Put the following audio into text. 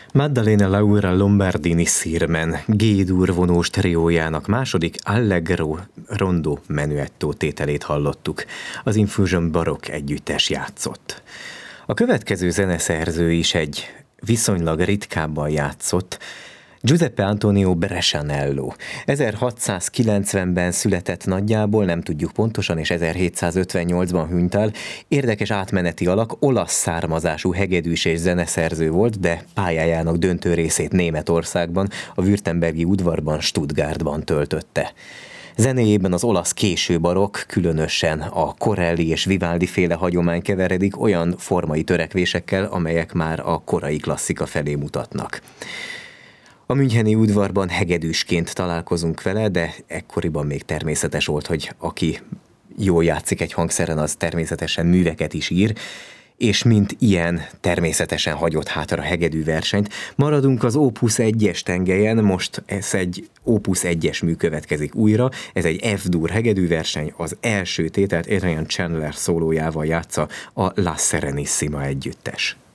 Maddalena Laura Lombardini-Szirmen G-dur vonós triójának második Allegro Rondo menuetto tételét hallottuk. Az Infusion Baroque együttes játszott. A következő zeneszerző is egy viszonylag ritkábban játszott, Giuseppe Antonio Brescianello. 1690-ben született nagyjából, nem tudjuk pontosan, és 1758-ban hunyt el. Érdekes átmeneti alak, olasz származású hegedűs és zeneszerző volt, de pályájának döntő részét Németországban, a württembergi udvarban, Stuttgartban töltötte. Zenéjében az olasz késő barokk, különösen a Corelli és Vivaldi féle hagyomány keveredik olyan formai törekvésekkel, amelyek már a korai klasszika felé mutatnak. A müncheni udvarban hegedűsként találkozunk vele, de ekkoriban még természetes volt, hogy aki jól játszik egy hangszeren, az természetesen műveket is ír, és mint ilyen természetesen hagyott hátra hegedű versenyt. Maradunk az Opus 1-es tengelyen, most ez egy Opus 1-es mű következik újra, ez egy F-dur hegedűverseny, az első tételt Adrian Chandler szólójával játsza a La Serenissima együttes.